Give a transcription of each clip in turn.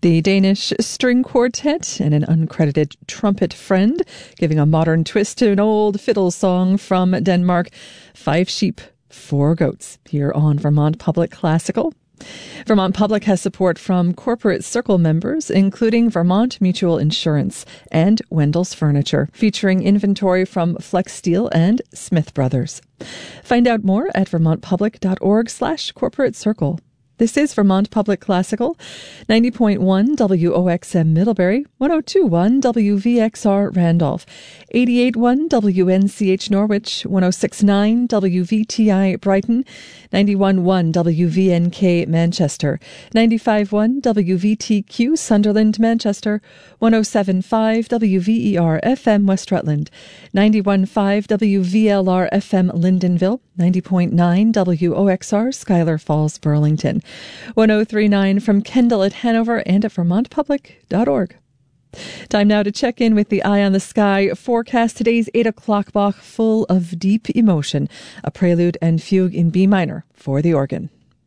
The Danish String Quartet and an uncredited trumpet friend, giving a modern twist to an old fiddle song from Denmark, 5 Sheep, 4 Goats, here on Vermont Public Classical. Vermont Public has support from Corporate Circle members, including Vermont Mutual Insurance and Wendell's Furniture, featuring inventory from Flex Steel and Smith Brothers. Find out more at vermontpublic.org/corporate circle. This is Vermont Public Classical, 90.1 WOXM Middlebury, 102.1 WVXR Randolph, 88.1 WNCH Norwich, 106.9 WVTI Brighton, 91.1 WVNK Manchester, 95.1 WVTQ Sunderland Manchester, 107.5 WVER FM West Rutland, 91.5 WVLR FM Lyndonville, 90.9 WOXR Schuyler Falls Burlington, 103.9 from Kendall at Hanover and at vermontpublic.org. Time now to check in with the Eye on the Sky forecast. Today's 8 o'clock Bach, full of deep emotion, a prelude and fugue in B minor for the organ.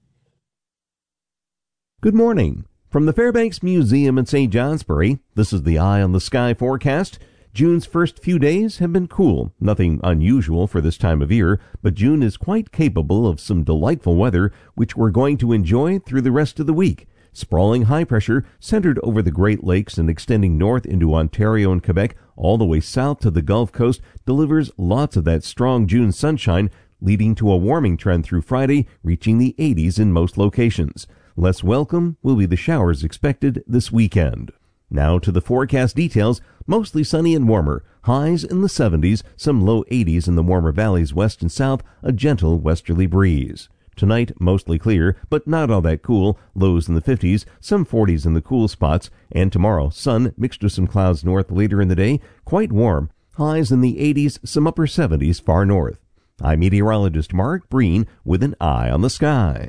Good morning. From the Fairbanks Museum in St. Johnsbury, this is the Eye on the Sky forecast. June's first few days have been cool, nothing unusual for this time of year, but June is quite capable of some delightful weather, which we're going to enjoy through the rest of the week. Sprawling high pressure centered over the Great Lakes and extending north into Ontario and Quebec, all the way south to the Gulf Coast, delivers lots of that strong June sunshine, leading to a warming trend through Friday, reaching the 80s in most locations. Less welcome will be the showers expected this weekend. Now to the forecast details. Mostly sunny and warmer. Highs in the 70s, some low 80s in the warmer valleys west and south, a gentle westerly breeze. Tonight, mostly clear, but not all that cool. Lows in the 50s, some 40s in the cool spots. And tomorrow, sun mixed with some clouds north later in the day. Quite warm. Highs in the 80s, some upper 70s far north. I'm meteorologist Mark Breen with an Eye on the Sky.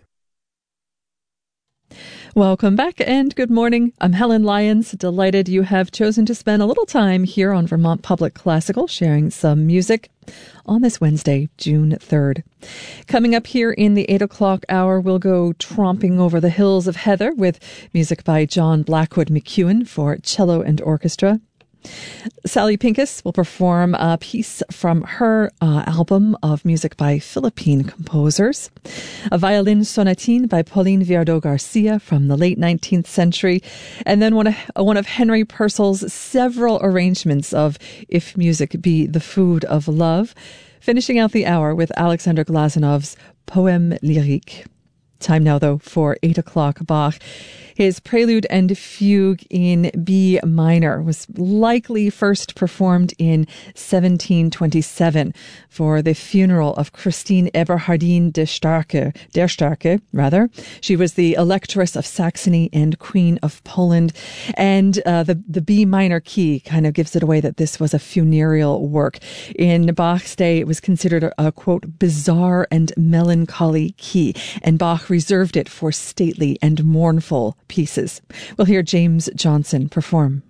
Welcome back and good morning. I'm Helen Lyons. Delighted you have chosen to spend a little time here on Vermont Public Classical, sharing some music on this Wednesday, June 3rd. Coming up here in the 8 o'clock hour, we'll go tromping over the hills of Heather with music by John Blackwood McEwen for cello and orchestra. Sally Pincus will perform a piece from her album of music by Philippine composers. A violin sonatine by Pauline Viardot Garcia from the late 19th century. And then one of Henry Purcell's several arrangements of If Music Be the Food of Love. Finishing out the hour with Alexander Glazanov's Poème lyrique. Time now, though, for 8 o'clock Bach. His Prelude and Fugue in B minor was likely first performed in 1727 for the funeral of Christine Eberhardine der Starke. She was the Electress of Saxony and Queen of Poland. And the B minor key kind of gives it away that this was a funereal work. In Bach's day, it was considered a, quote, bizarre and melancholy key. And Bach reserved it for stately and mournful pieces. We'll hear James Johnson perform.